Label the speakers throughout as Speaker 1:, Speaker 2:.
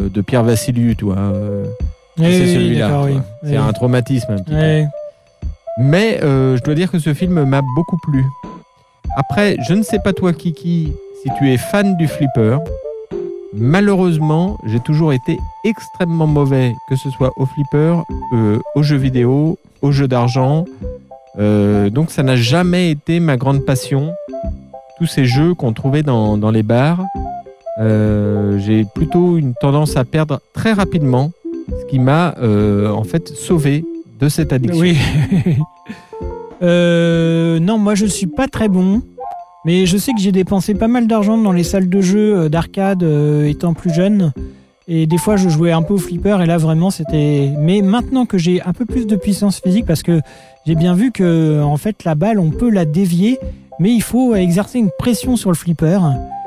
Speaker 1: de Pierre Vassiliou, toi.
Speaker 2: C'est
Speaker 1: celui-là.
Speaker 2: Oui.
Speaker 1: C'est un traumatisme un petit peu. Mais je dois dire que ce film m'a beaucoup plu. Après, je ne sais pas toi, Kiki, si tu es fan du flipper. Malheureusement, j'ai toujours été extrêmement mauvais, que ce soit au flipper, aux jeux vidéo, aux jeux d'argent. Donc ça n'a jamais été ma grande passion. Tous ces jeux qu'on trouvait dans les bars, j'ai plutôt une tendance à perdre très rapidement, ce qui m'a en fait sauvé de cette addiction.
Speaker 2: Oui. Non, moi je suis pas très bon. Mais je sais que j'ai dépensé pas mal d'argent dans les salles de jeux d'arcade étant plus jeune. Et des fois, je jouais un peu au flipper et là, vraiment, c'était... Mais maintenant que j'ai un peu plus de puissance physique, parce que j'ai bien vu que, en fait, la balle, on peut la dévier, mais il faut exercer une pression sur le flipper.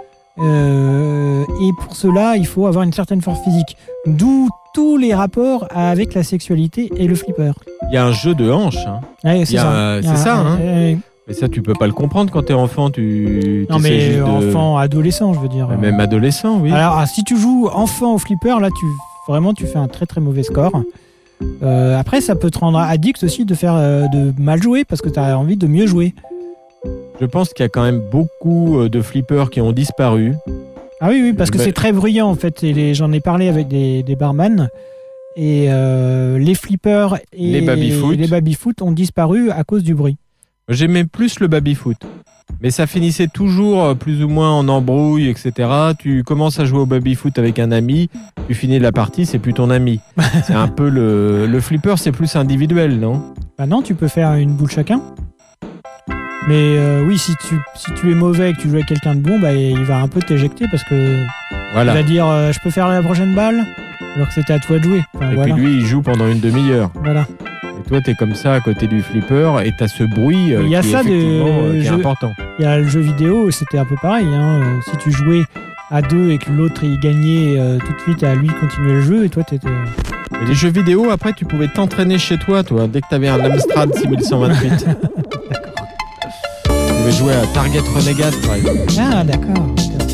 Speaker 2: Et pour cela, il faut avoir une certaine force physique. D'où tous les rapports avec la sexualité et le flipper.
Speaker 1: Il y a un jeu de hanches. Hein.
Speaker 2: Ouais, c'est ça.
Speaker 1: C'est ça, hein. Mais ça, tu peux pas le comprendre quand t'es enfant.
Speaker 2: Non, mais enfant, adolescent, je veux dire.
Speaker 1: Même adolescent, oui.
Speaker 2: Alors, si tu joues enfant au flipper, là, tu fais un très très mauvais score. Après, ça peut te rendre addict aussi de mal jouer parce que tu as envie de mieux jouer.
Speaker 1: Je pense qu'il y a quand même beaucoup de flippers qui ont disparu.
Speaker 2: Ah oui, parce que c'est très bruyant en fait. Et j'en ai parlé avec des barman. Et les flippers et les baby-foot ont disparu à cause du bruit.
Speaker 1: J'aimais plus le baby-foot. Mais ça finissait toujours plus ou moins en embrouille, etc. Tu commences à jouer au baby-foot avec un ami, tu finis la partie, c'est plus ton ami. C'est un peu le flipper, c'est plus individuel, non ?
Speaker 2: Bah non, tu peux faire une boule chacun. Mais oui, si tu es mauvais et que tu joues avec quelqu'un de bon, bah, il va un peu t'éjecter parce que
Speaker 1: voilà.
Speaker 2: Il va dire je peux faire la prochaine balle alors que c'était à toi de jouer. Enfin,
Speaker 1: puis lui, il joue pendant une demi-heure.
Speaker 2: Voilà.
Speaker 1: Et toi, t'es comme ça à côté du flipper et t'as ce bruit qui est important.
Speaker 2: Il y a le jeu vidéo, c'était un peu pareil. Hein. Si tu jouais à deux et que l'autre il gagnait tout de suite, à lui continuer le jeu et toi t'étais...
Speaker 1: Et les jeux vidéo, après, tu pouvais t'entraîner chez toi, dès que t'avais un Amstrad 6128.
Speaker 2: D'accord.
Speaker 1: Tu pouvais jouer à Target Renegade, par exemple.
Speaker 2: Ah, d'accord.